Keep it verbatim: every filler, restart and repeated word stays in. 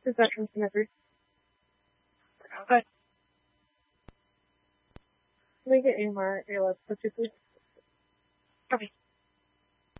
Possession Symmetry. Good. Can we get A M R A L S fifty, please? Copy.